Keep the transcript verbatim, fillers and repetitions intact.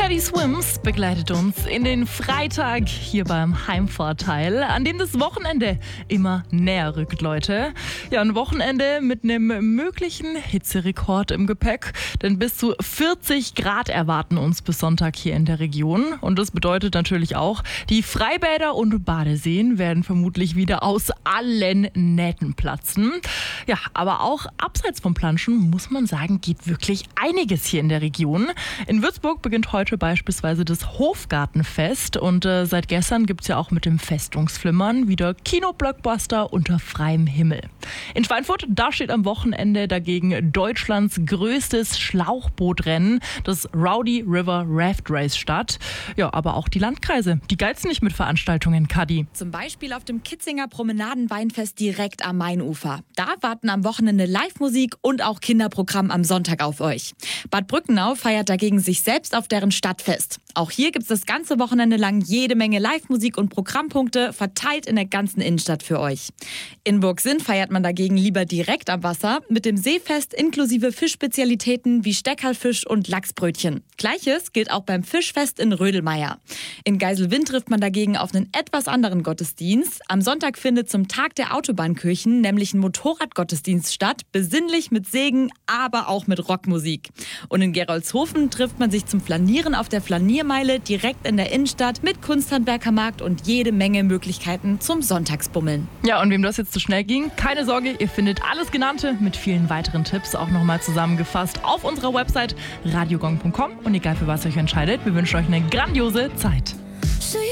Teddy Swims begleitet uns in den Freitag hier beim Heimvorteil, an dem das Wochenende immer näher rückt, Leute. Ja, ein Wochenende mit einem möglichen Hitzerekord im Gepäck, denn bis zu vierzig Grad erwarten uns bis Sonntag hier in der Region. Und das bedeutet natürlich auch, die Freibäder und Badeseen werden vermutlich wieder aus allen Nähten platzen. Ja, aber auch abseits vom Planschen, muss man sagen, geht wirklich einiges hier in der Region. In Würzburg beginnt heute beispielsweise das Hofgartenfest und äh, seit gestern gibt es ja auch mit dem Festungsflimmern wieder Kinoblockbuster unter freiem Himmel. In Schweinfurt, da steht am Wochenende dagegen Deutschlands größtes Schlauchbootrennen, das Rowdy River Raft Race statt. Ja, aber auch die Landkreise, die geizen nicht mit Veranstaltungen, Kadi. Zum Beispiel auf dem Kitzinger Promenadenweinfest direkt am Mainufer. Da warten am Wochenende Live-Musik und auch Kinderprogramm am Sonntag auf euch. Bad Brückenau feiert dagegen sich selbst auf deren Stadtfest. Auch hier gibt es das ganze Wochenende lang jede Menge Live-Musik und Programmpunkte verteilt in der ganzen Innenstadt für euch. In Burgsinn feiert man dagegen lieber direkt am Wasser mit dem Seefest inklusive Fischspezialitäten wie Steckerlfisch und Lachsbrötchen. Gleiches gilt auch beim Fischfest in Rödelmeier. In Geiselwind trifft man dagegen auf einen etwas anderen Gottesdienst. Am Sonntag findet zum Tag der Autobahnkirchen nämlich ein Motorradgottesdienst statt, besinnlich mit Segen, aber auch mit Rockmusik. Und in Gerolzhofen trifft man sich zum Flanieren auf der Flaniermeile direkt in der Innenstadt mit Kunsthandwerkermarkt und jede Menge Möglichkeiten zum Sonntagsbummeln. Ja, und wem das jetzt zu schnell ging, keine Sorge, ihr findet alles Genannte mit vielen weiteren Tipps auch nochmal zusammengefasst auf unserer Website radiogong punkt com. Und egal für was ihr euch entscheidet, wir wünschen euch eine grandiose Zeit.